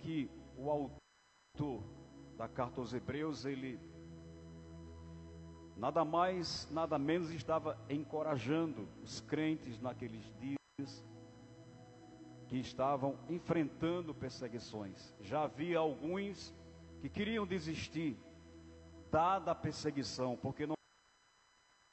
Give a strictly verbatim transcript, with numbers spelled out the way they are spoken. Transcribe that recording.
que o autor da carta aos Hebreus, ele nada mais, nada menos estava encorajando os crentes naqueles dias que estavam enfrentando perseguições. Já havia alguns que queriam desistir, dada a perseguição, porque não